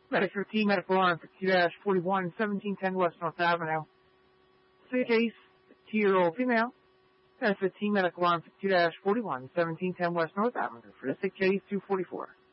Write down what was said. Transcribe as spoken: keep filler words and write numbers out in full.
Medicare T Medical Alarm fifty-two forty-one, seventeen ten West North Avenue. Sick case, two-year-old female. That's a T Medical Alarm fifty-two forty-one, seventeen ten West North Avenue for the sick case two forty-four.